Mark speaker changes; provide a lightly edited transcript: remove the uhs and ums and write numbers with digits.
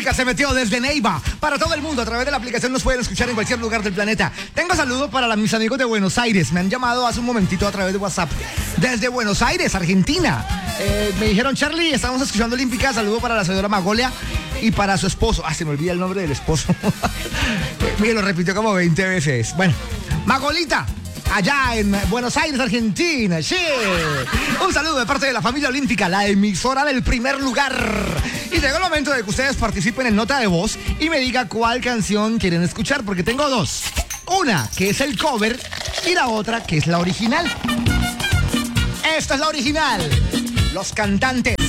Speaker 1: Olímpica se metió desde Neiva para todo el mundo. A través de la aplicación nos pueden escuchar en cualquier lugar del planeta. Tengo saludos para mis amigos de Buenos Aires. Me han llamado hace un momentito a través de WhatsApp. Desde Buenos Aires, Argentina. Me dijeron, Charlie, estamos escuchando Olímpica. Saludo para la señora Magolia y para su esposo. Se me olvida el nombre del esposo. Mire, lo repitió como 20 veces. Bueno, Magolita, allá en Buenos Aires, Argentina. Sí. Un saludo de parte de la familia Olímpica, la emisora del primer lugar. Y llegó el momento de que ustedes participen en nota de voz y me digan cuál canción quieren escuchar, porque tengo dos. Una que es el cover y la otra que es la original. Esta es la original. Los cantantes